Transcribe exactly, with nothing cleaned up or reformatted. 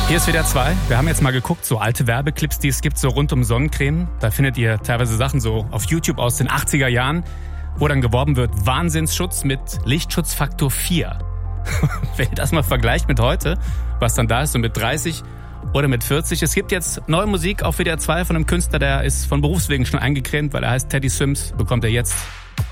Hier ist W D R zwei. Wir haben jetzt mal geguckt, so alte Werbeclips, die es gibt, so rund um Sonnencreme. Da findet ihr teilweise Sachen so auf YouTube aus den achtziger Jahren, wo dann geworben wird, Wahnsinnsschutz mit Lichtschutzfaktor vier. Wenn ihr das mal vergleicht mit heute, was dann da ist, so mit dreißig oder mit vierzig. Es gibt jetzt neue Musik auf W D R zwei von einem Künstler, der ist von Berufswegen schon eingecremt, weil er heißt Teddy Swims, bekommt er jetzt